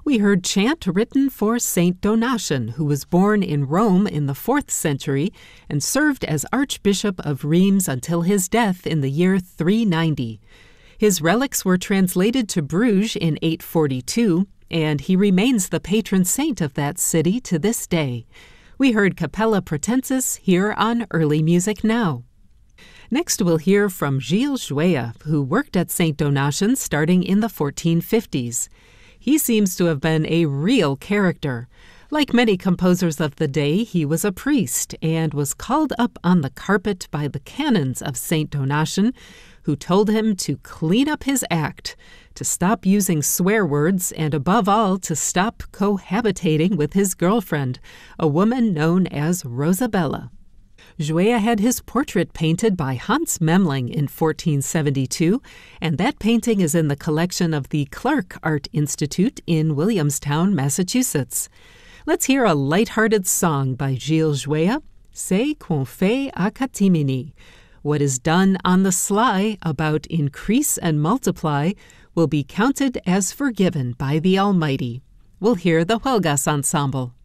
We heard chant written for Saint Donatian, who was born in Rome in the 4th century and served as Archbishop of Reims until his death in the year 390. His relics were translated to Bruges in 842, and he remains the patron saint of that city to this day. We heard Capella Pratensis here on Early Music Now. Next we'll hear from Gilles Jouet, who worked at St. Donatian starting in the 1450s. He seems to have been a real character. Like many composers of the day, he was a priest and was called up on the carpet by the canons of St. Donatian, who told him to clean up his act, to stop using swear words, and above all, to stop cohabitating with his girlfriend, a woman known as Rosabella. Jouet had his portrait painted by Hans Memling in 1472, and that painting is in the collection of the Clark Art Institute in Williamstown, Massachusetts. Let's hear a light-hearted song by Gilles Jouet, C'est qu'on fait à catimini. What is done on the sly about increase and multiply will be counted as forgiven by the Almighty. We'll hear the Huelgas Ensemble.